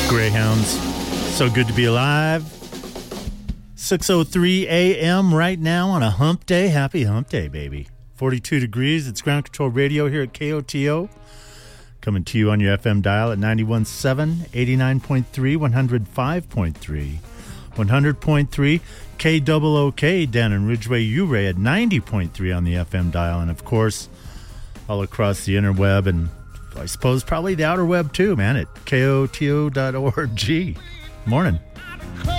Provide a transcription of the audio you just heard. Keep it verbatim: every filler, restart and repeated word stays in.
Greyhounds. So good to be alive. six oh three a.m. right now on a hump day. Happy hump day, baby. forty-two degrees. It's Ground Control Radio here at K O T O. Coming to you on your F M dial at ninety-one point seven, eighty-nine point three, one oh five point three, one hundred point three. K O O K down in Ridgeway, Uray at ninety point three on the F M dial. And, of course, all across the interweb and I suppose probably the outer web too, man, at K O T O dot org. Morning.